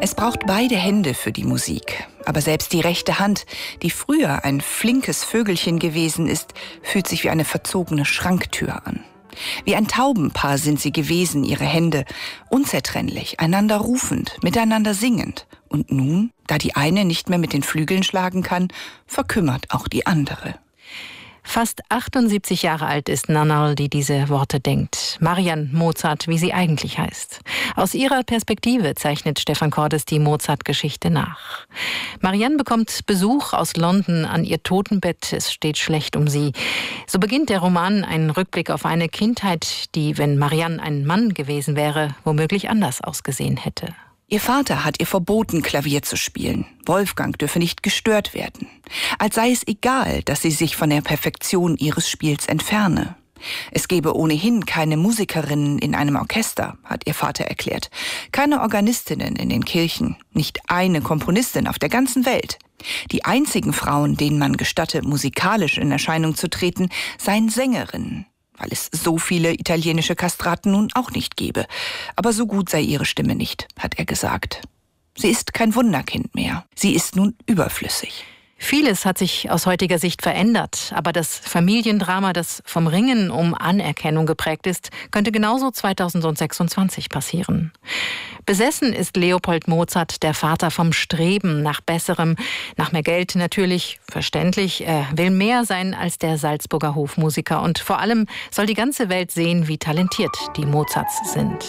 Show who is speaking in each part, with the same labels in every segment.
Speaker 1: Es braucht beide Hände für die Musik. Aber selbst die rechte Hand, die früher ein flinkes Vögelchen gewesen ist, fühlt sich wie eine verzogene Schranktür an. Wie ein Taubenpaar sind sie gewesen, ihre Hände, unzertrennlich, einander rufend, miteinander singend. Und nun, da die eine nicht mehr mit den Flügeln schlagen kann, verkümmert auch die andere.
Speaker 2: Fast 78 Jahre alt ist Nannerl, die diese Worte denkt. Marianne Mozart, wie sie eigentlich heißt. Aus ihrer Perspektive zeichnet Stefan Cordes die Mozart-Geschichte nach. Marianne bekommt Besuch aus London an ihr Totenbett. Es steht schlecht um sie. So beginnt der Roman, ein Rückblick auf eine Kindheit, die, wenn Marianne ein Mann gewesen wäre, womöglich anders ausgesehen hätte.
Speaker 1: Ihr Vater hat ihr verboten, Klavier zu spielen. Wolfgang dürfe nicht gestört werden. Als sei es egal, dass sie sich von der Perfektion ihres Spiels entferne. Es gebe ohnehin keine Musikerinnen in einem Orchester, hat ihr Vater erklärt. Keine Organistinnen in den Kirchen, nicht eine Komponistin auf der ganzen Welt. Die einzigen Frauen, denen man gestatte, musikalisch in Erscheinung zu treten, seien Sängerinnen. Weil es so viele italienische Kastraten nun auch nicht gebe. Aber so gut sei ihre Stimme nicht, hat er gesagt. Sie ist kein Wunderkind mehr. Sie ist nun überflüssig.
Speaker 2: Vieles hat sich aus heutiger Sicht verändert, aber das Familiendrama, das vom Ringen um Anerkennung geprägt ist, könnte genauso 2026 passieren. Besessen ist Leopold Mozart, der Vater, vom Streben nach Besserem, nach mehr Geld natürlich, verständlich. Er will mehr sein als der Salzburger Hofmusiker und vor allem soll die ganze Welt sehen, wie talentiert die Mozarts sind.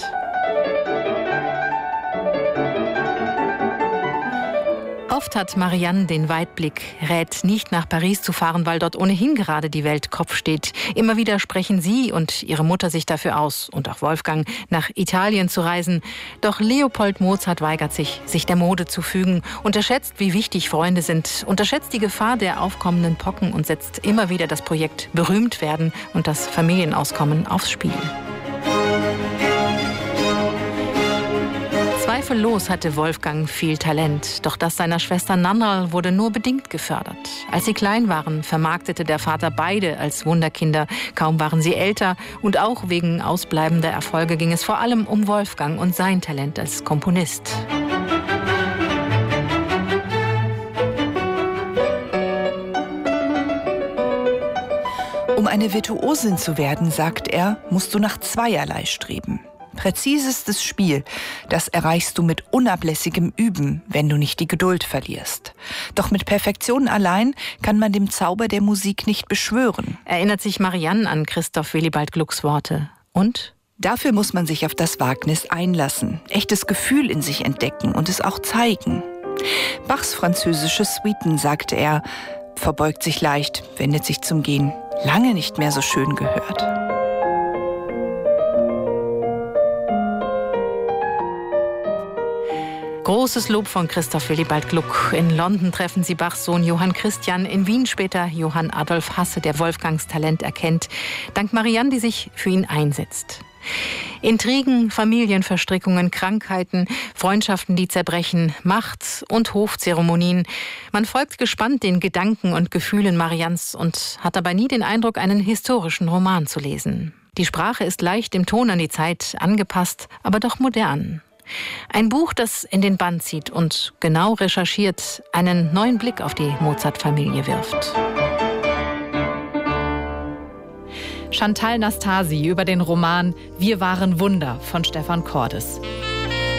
Speaker 2: Oft hat Marianne den Weitblick, rät nicht nach Paris zu fahren, weil dort ohnehin gerade die Welt Kopf steht. Immer wieder sprechen sie und ihre Mutter sich dafür aus, und auch Wolfgang, nach Italien zu reisen. Doch Leopold Mozart weigert sich, sich der Mode zu fügen, unterschätzt, wie wichtig Freunde sind, unterschätzt die Gefahr der aufkommenden Pocken und setzt immer wieder das Projekt berühmt werden und das Familienauskommen aufs Spiel. Zweifellos hatte Wolfgang viel Talent, doch das seiner Schwester Nannerl wurde nur bedingt gefördert. Als sie klein waren, vermarktete der Vater beide als Wunderkinder. Kaum waren sie älter und auch wegen ausbleibender Erfolge ging es vor allem um Wolfgang und sein Talent als Komponist.
Speaker 1: Um eine Virtuosin zu werden, sagt er, musst du nach zweierlei streben. Präzisestes Spiel, das erreichst du mit unablässigem Üben, wenn du nicht die Geduld verlierst. Doch mit Perfektion allein kann man dem Zauber der Musik nicht beschwören.
Speaker 2: Erinnert sich Marianne an Christoph Willibald Glucks Worte. Und?
Speaker 1: Dafür muss man sich auf das Wagnis einlassen, echtes Gefühl in sich entdecken und es auch zeigen. Bachs französische Suiten, sagte er, verbeugt sich leicht, wendet sich zum Gehen. Lange nicht mehr so schön gehört.
Speaker 2: Großes Lob von Christoph Willibald Gluck. In London treffen sie Bachs Sohn Johann Christian, in Wien später Johann Adolf Hasse, der Wolfgangs Talent erkennt. Dank Marianne, die sich für ihn einsetzt. Intrigen, Familienverstrickungen, Krankheiten, Freundschaften, die zerbrechen, Macht- und Hofzeremonien. Man folgt gespannt den Gedanken und Gefühlen Mariannes und hat dabei nie den Eindruck, einen historischen Roman zu lesen. Die Sprache ist leicht dem Ton an die Zeit angepasst, aber doch modern. Ein Buch, das in den Bann zieht und genau recherchiert, einen neuen Blick auf die Mozart-Familie wirft.
Speaker 3: Chantal Nastasi über den Roman Wir waren Wunder von Stefan Cordes.